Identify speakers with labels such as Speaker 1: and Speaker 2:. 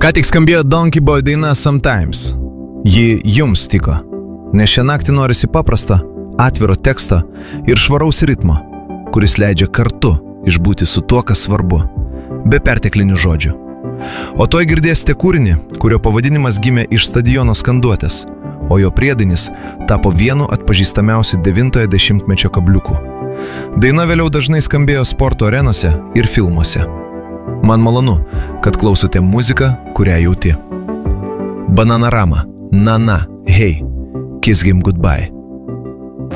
Speaker 1: Ką tik skambėjo Donkey Boy daina Sometimes. Ji jums tiko, nes šią naktį norisi paprastą, atviro tekstą ir švaraus ritmo, kuris leidžia kartu išbūti su tuo, kas svarbu, be perteklinių žodžių. O toj girdėsite kūrinį, kurio pavadinimas gimė iš stadiono skanduotės, o jo priedainis tapo vienu atpažįstamiausių 90-ojo dešimtmečio kabliukų. Daina vėliau dažnai skambėjo sporto arenose ir filmuose. Man malonu, kad klausote muziką, kurią jauti. Bananarama, Nana, Hey, Kiss Him Goodbye.